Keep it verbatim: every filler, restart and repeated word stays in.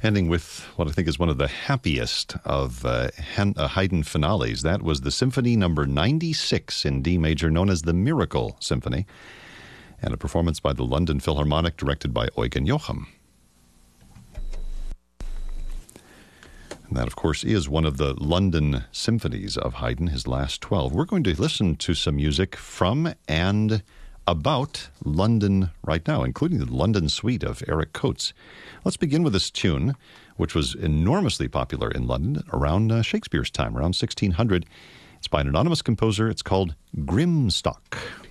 Ending with what I think is one of the happiest of uh, Haydn finales. That was the Symphony number ninety-six in D major, known as the Miracle Symphony, and a performance by the London Philharmonic directed by Eugen Jochum. And that, of course, is one of the London symphonies of Haydn, his last twelve. We're going to listen to some music from and about London right now, including the London Suite of Eric Coates. Let's begin with this tune, which was enormously popular in London around uh, Shakespeare's time, around sixteen hundred. It's by an anonymous composer. It's called Grimstock.